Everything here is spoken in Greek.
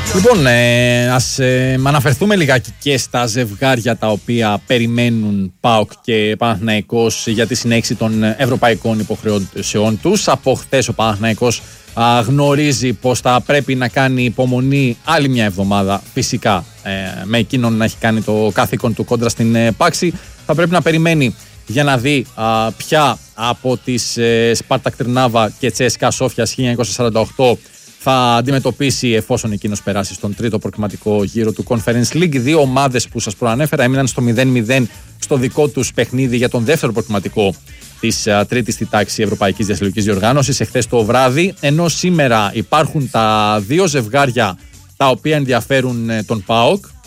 Λοιπόν, ας αναφερθούμε λιγάκι και στα ζευγάρια τα οποία περιμένουν ΠΑΟΚ και Παναθηναϊκός για τη συνέχιση των ευρωπαϊκών υποχρεώσεών τους. Από χθες ο Παναθηναϊκός γνωρίζει πως θα πρέπει να κάνει υπομονή άλλη μια εβδομάδα, φυσικά με εκείνον να έχει κάνει το καθήκον του κόντρα στην Πάξη. Θα πρέπει να περιμένει για να δει ποια από τις Σπάρτακ Τρνάβα και Τσέσκα Σόφιας 1948 θα αντιμετωπίσει εφόσον εκείνος περάσει στον τρίτο προκριματικό γύρο του Conference League. Δύο ομάδες που σας προανέφερα έμειναν στο 0-0 στο δικό τους παιχνίδι για τον δεύτερο προκριματικό της τρίτης στη τάξη Ευρωπαϊκής Διασυλλογικής Διοργάνωσης εχθές το βράδυ, ενώ σήμερα υπάρχουν τα δύο ζευγάρια τα οποία ενδιαφέρουν τον ΠΑΟΚ.